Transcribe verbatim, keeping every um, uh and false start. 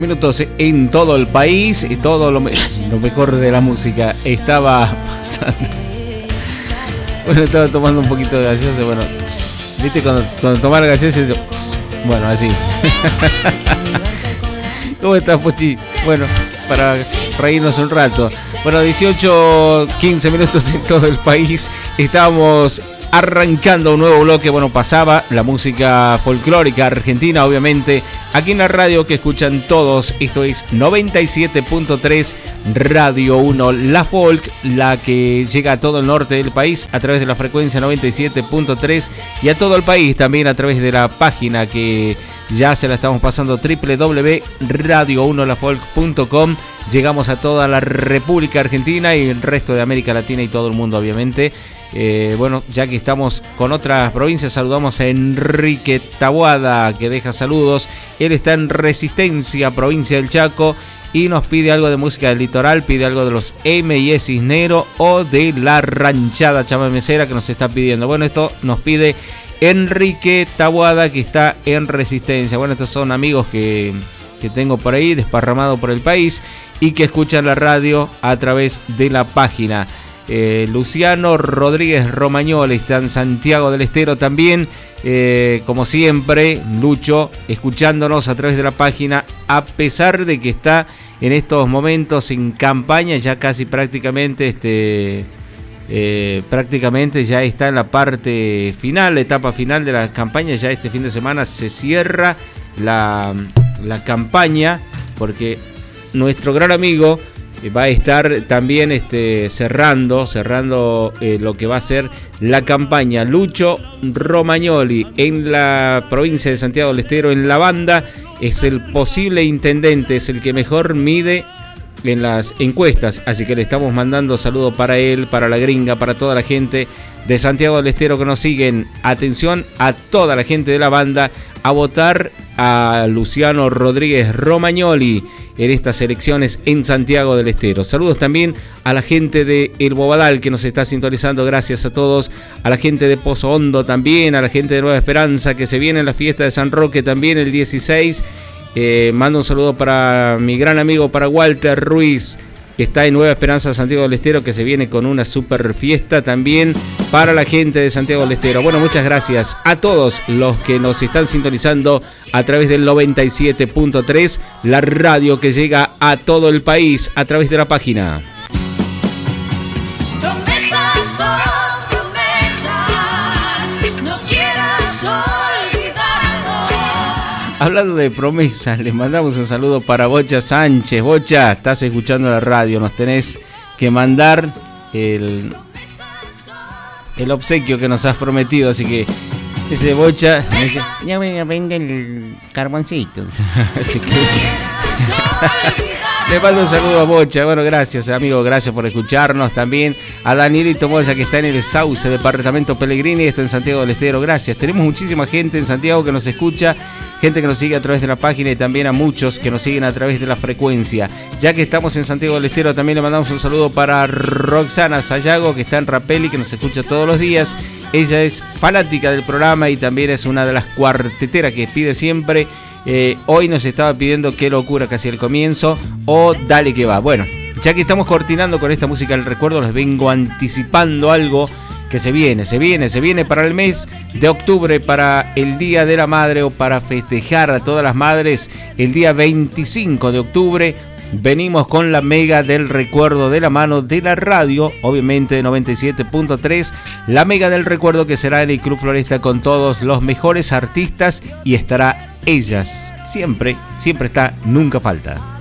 Minutos en todo el país y todo lo, me lo mejor de la música estaba pasando. Bueno, estaba tomando un poquito de gaseosa. Bueno, viste cuando, cuando tomar gaseosa, bueno, así. ¿Cómo estás, Pochi? Bueno, para reírnos un rato. Bueno, dieciocho, quince minutos en todo el país. Estamos arrancando un nuevo bloque. Bueno, pasaba la música folclórica argentina, obviamente, aquí en la radio que escuchan todos. Esto es noventa y siete punto tres Radio uno, la folk, la que llega a todo el norte del país a través de la frecuencia noventa y siete punto tres y a todo el país también a través de la página que ya se la estamos pasando, doble u doble u doble u punto radio uno la folk punto com. Llegamos a toda la República Argentina y el resto de América Latina y todo el mundo, obviamente. Eh, bueno, ya que estamos con otras provincias, saludamos a Enrique Taboada, que deja saludos. Él está en Resistencia, provincia del Chaco, y nos pide algo de música del litoral, pide algo de los M y E Cisnero o de la ranchada chamamecera que nos está pidiendo. Bueno, esto nos pide Enrique Taboada, que está en Resistencia. Bueno, estos son amigos que, que tengo por ahí, desparramados por el país, y que escuchan la radio a través de la página. Eh, Luciano Rodríguez Romagnoli está en Santiago del Estero también, eh, como siempre, Lucho, escuchándonos a través de la página, a pesar de que está en estos momentos en campaña, ya casi prácticamente, este, eh, prácticamente ya está en la parte final, la etapa final de la campaña. Ya este fin de semana se cierra la, la campaña, porque nuestro gran amigo va a estar también este, cerrando, cerrando eh, lo que va a ser la campaña. Lucho Romagnoli en la provincia de Santiago del Estero, en la banda, es el posible intendente, es el que mejor mide en las encuestas, así que le estamos mandando saludos para él, para la gringa, para toda la gente de Santiago del Estero que nos siguen. Atención a toda la gente de la banda a votar a Luciano Rodríguez Romagnoli en estas elecciones en Santiago del Estero. Saludos también a la gente de El Bobadal que nos está sintonizando, gracias a todos. A la gente de Pozo Hondo también, a la gente de Nueva Esperanza que se viene en la fiesta de San Roque también el dieciséis. Eh, mando un saludo para mi gran amigo, para Walter Ruiz, que está en Nueva Esperanza, Santiago del Estero, que se viene con una super fiesta también para la gente de Santiago del Estero. Bueno, muchas gracias a todos los que nos están sintonizando a través del noventa y siete punto tres, la radio que llega a todo el país a través de la página. Promesas son promesas, no quieras olvidarlo. Hablando de promesas, les mandamos un saludo para Bocha Sánchez. Bocha, estás escuchando la radio, nos tenés que mandar el, el obsequio que nos has prometido, así que ese Bocha me dice, ya voy a vender el carboncito. Así que le mando un saludo a Bocha. Bueno, gracias, amigo, gracias por escucharnos. También a Danielito Moya, que está en el Sauce, departamento Pellegrini, está en Santiago del Estero. Gracias. Tenemos muchísima gente en Santiago que nos escucha, gente que nos sigue a través de la página y también a muchos que nos siguen a través de la frecuencia. Ya que estamos en Santiago del Estero, también le mandamos un saludo para Roxana Sayago, que está en Rapelli, que nos escucha todos los días. Ella es fanática del programa y también es una de las cuarteteras que pide siempre. Eh, hoy nos estaba pidiendo Qué locura casi al comienzo o Dale que va. Bueno, ya que estamos cortinando con esta música del recuerdo, les vengo anticipando algo que se viene, se viene, se viene para el mes de octubre, para el Día de la Madre o para festejar a todas las madres. El día veinticinco de octubre venimos con la mega del recuerdo de la mano de la radio, obviamente de noventa y siete punto tres, la mega del recuerdo que será en el Club Floresta con todos los mejores artistas y estará ellas, siempre, siempre está, nunca falta.